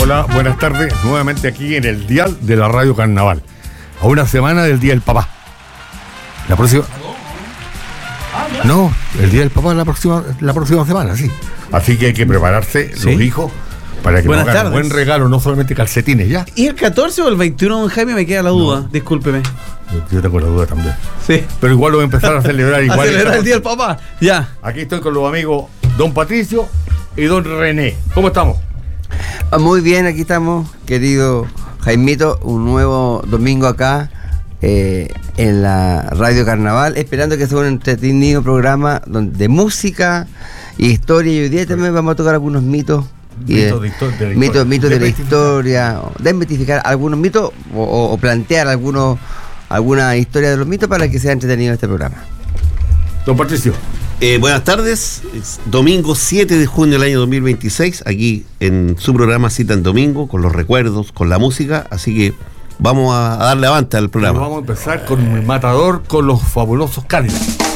Hola, buenas tardes. Nuevamente aquí en el dial de la Radio Carnaval. A una semana del Día del Papá. La próxima... No, el Día del Papá la próxima semana, sí. Así que hay que prepararse, ¿sí? Los hijos, para que nos hagan un buen regalo, no solamente calcetines, ¿ya? ¿Y el 14 o el 21, don Jaime? Me queda la duda, no. Discúlpeme. Yo tengo la duda también. Sí. Pero igual lo voy a empezar a celebrar igual. A celebrar el Día del Papá, ya. Aquí estoy con los amigos don Patricio y don René. ¿Cómo estamos? Muy bien, aquí estamos, querido Jaimito, un nuevo domingo acá en la Radio Carnaval, esperando que sea un entretenido programa de música y historia, y hoy día también vamos a tocar algunos mitos. Mitos de la historia, desmitificar algunos mitos o plantear alguna historia de los mitos para que sea entretenido este programa. Don Patricio. Buenas tardes, es domingo 7 de junio del año 2026, aquí en su programa Cita en Domingo, con los recuerdos, con la música, así que vamos a darle avance al programa. Vamos a empezar con el matador, con los fabulosos Cadillacs.